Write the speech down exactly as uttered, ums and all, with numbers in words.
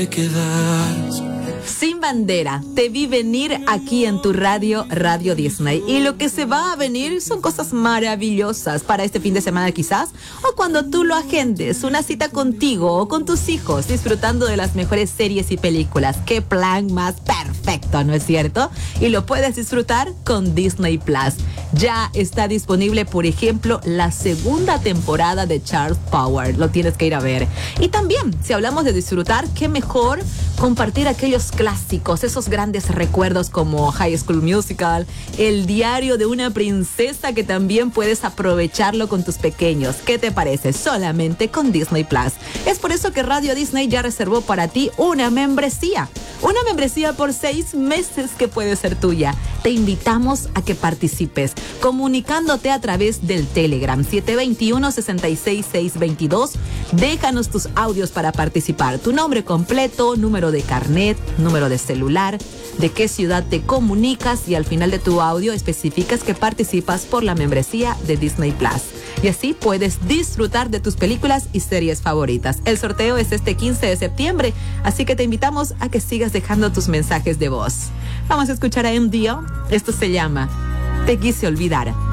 Sin bandera, te vi venir aquí en tu radio, Radio Disney. Y lo que se va a venir son cosas maravillosas para este fin de semana quizás, o cuando tú lo agendes, una cita contigo o con tus hijos, disfrutando de las mejores series y películas. ¡Qué plan más perfecto!, ¿no es cierto? Y lo puedes disfrutar con Disney Plus. Ya está disponible, por ejemplo, la segunda temporada de Charles Power. Lo tienes que ir a ver. Y también, si hablamos de disfrutar, qué mejor compartir aquellos clásicos, esos grandes recuerdos como High School Musical, El diario de una princesa, que también puedes aprovecharlo con tus pequeños. ¿Qué te parece? Solamente con Disney Plus. Es por eso que Radio Disney ya reservó para ti una membresía. Una membresía por seis meses que puede ser tuya. Te invitamos a que participes comunicándote a través del Telegram siete dos uno, seis seis seis dos dos. Déjanos tus audios para participar. Tu nombre completo, número de carnet, número de celular, de qué ciudad te comunicas, y al final de tu audio especificas que participas por la membresía de Disney Plus. Y así puedes disfrutar de tus películas y series favoritas. El sorteo es este quince de septiembre, así que te invitamos a que sigas dejando tus mensajes de voz. Vamos a escuchar a M D O. Esto se llama Te quise olvidar.